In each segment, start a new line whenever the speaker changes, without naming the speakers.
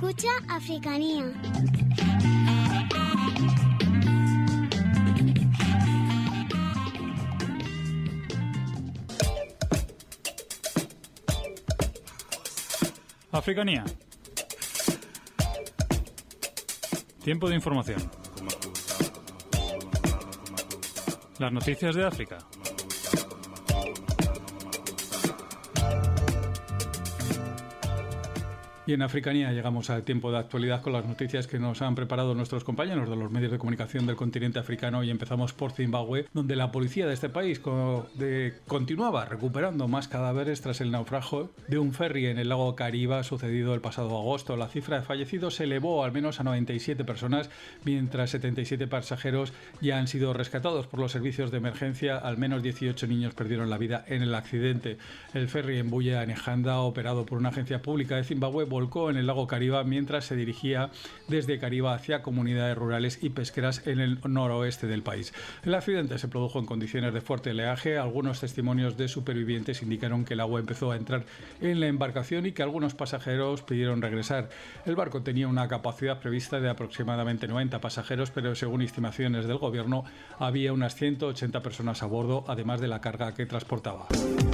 Escucha Africanía.
Africanía. Tiempo de información. Las noticias de África. Y en Africanía llegamos al tiempo de actualidad con las noticias que nos han preparado nuestros compañeros de los medios de comunicación del continente africano, y empezamos por Zimbabue, donde la policía de este país continuaba recuperando más cadáveres tras el naufragio de un ferry en el lago Kariba sucedido el pasado agosto. La cifra de fallecidos se elevó al menos a 97 personas, mientras 77 pasajeros ya han sido rescatados por los servicios de emergencia. Al menos 18 niños perdieron la vida en el accidente. El ferry en Buye Anejanda, operado por una agencia pública de Zimbabue, volcó en el lago Kariba mientras se dirigía desde Kariba hacia comunidades rurales y pesqueras en el noroeste del país. El accidente se produjo en condiciones de fuerte oleaje. Algunos testimonios de supervivientes indicaron que el agua empezó a entrar en la embarcación y que algunos pasajeros pidieron regresar. El barco tenía una capacidad prevista de aproximadamente 90 pasajeros, pero según estimaciones del gobierno había unas 180 personas a bordo, además de la carga que transportaba.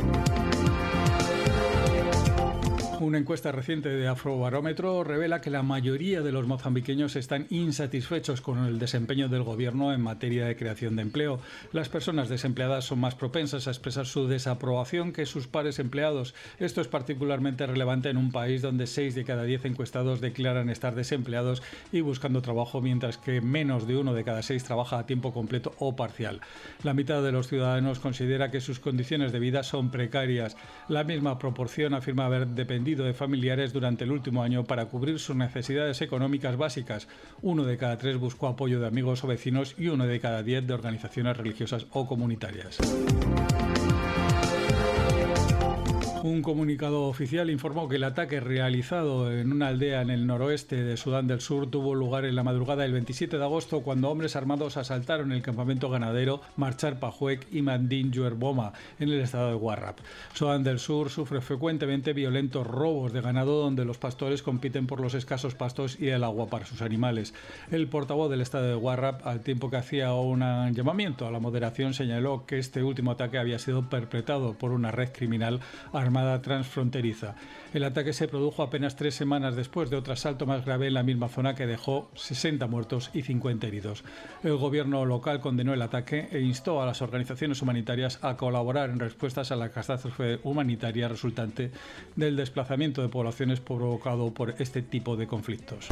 Una encuesta reciente de Afrobarómetro revela que la mayoría de los mozambiqueños están insatisfechos con el desempeño del gobierno en materia de creación de empleo. Las personas desempleadas son más propensas a expresar su desaprobación que sus pares empleados. Esto es particularmente relevante en un país donde 6 de cada 10 encuestados declaran estar desempleados y buscando trabajo, mientras que menos de 1 de cada 6 trabaja a tiempo completo o parcial. La mitad de los ciudadanos considera que sus condiciones de vida son precarias. La misma proporción afirma haber dependido de familiares durante el último año para cubrir sus necesidades económicas básicas. 1 de cada 3 buscó apoyo de amigos o vecinos y 1 de cada 10 de organizaciones religiosas o comunitarias. Un comunicado oficial informó que el ataque realizado en una aldea en el noroeste de Sudán del Sur tuvo lugar en la madrugada del 27 de agosto, cuando hombres armados asaltaron el campamento ganadero Marchar Pajuek y Mandin Yuerboma en el estado de Warrap. Sudán del Sur sufre frecuentemente violentos robos de ganado, donde los pastores compiten por los escasos pastos y el agua para sus animales. El portavoz del estado de Warrap, al tiempo que hacía un llamamiento a la moderación, señaló que este último ataque había sido perpetrado por una red criminal armada transfronteriza. El ataque se produjo apenas 3 semanas después de otro asalto más grave en la misma zona que dejó 60 muertos y 50 heridos. El gobierno local condenó el ataque e instó a las organizaciones humanitarias a colaborar en respuestas a la catástrofe humanitaria resultante del desplazamiento de poblaciones provocado por este tipo de conflictos.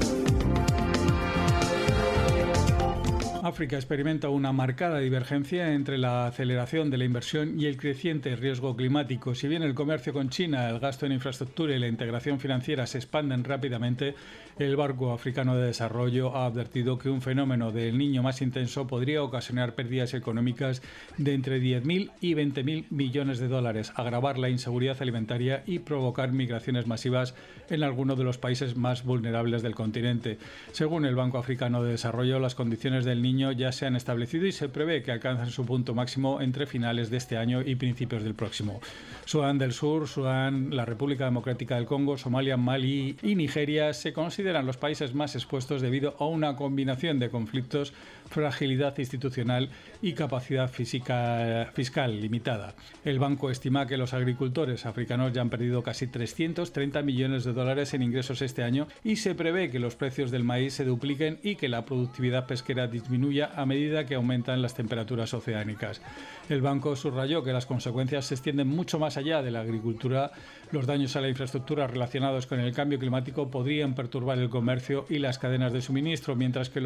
África experimenta una marcada divergencia entre la aceleración de la inversión y el creciente riesgo climático. Si bien el comercio con China, el gasto en infraestructura y la integración financiera se expanden rápidamente, el Banco Africano de Desarrollo ha advertido que un fenómeno del Niño más intenso podría ocasionar pérdidas económicas de entre 10.000 y 20.000 millones de dólares, agravar la inseguridad alimentaria y provocar migraciones masivas en algunos de los países más vulnerables del continente. Según el Banco Africano de Desarrollo, las condiciones del Niño ya se han establecido y se prevé que alcancen su punto máximo entre finales de este año y principios del próximo. Sudán del Sur, Sudán, la República Democrática del Congo, Somalia, Mali y Nigeria se consideran los países más expuestos debido a una combinación de conflictos, fragilidad institucional y capacidad fiscal limitada. El banco estima que los agricultores africanos ya han perdido casi 330 millones de dólares en ingresos este año, y se prevé que los precios del maíz se dupliquen y que la productividad pesquera disminuya a medida que aumentan las temperaturas oceánicas. El banco subrayó que las consecuencias se extienden mucho más allá de la agricultura. Los daños a la infraestructura relacionados con el cambio climático podrían perturbar el comercio y las cadenas de suministro, mientras que